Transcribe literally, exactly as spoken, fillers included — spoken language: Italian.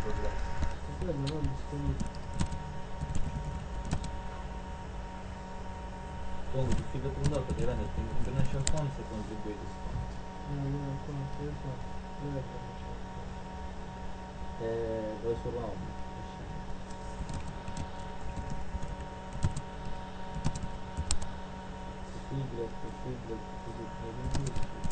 progresso. E quello non disponibile. Comunque difficoltà un dato che rende il International Funds e contribuito sconto. No, io non conosco, io so. Dove è che non c'è? E dove sul round? Possibile, possibile, possibile, possibile.